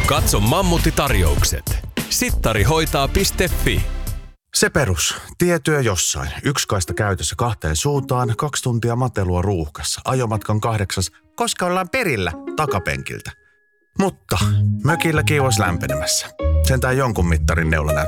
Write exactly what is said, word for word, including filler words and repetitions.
Katso Mammutti-tarjoukset. sittarihoitaa piste fi. Se perus. Tietyö jossain. Yksi kaista käytössä kahteen suuntaan, kaksi tuntia matelua ruuhkassa. Ajomatkan kahdeksas, koska ollaan perillä takapenkiltä. Mutta mökillä kiivas lämpenemässä. Sentään jonkun mittarin neula näyttää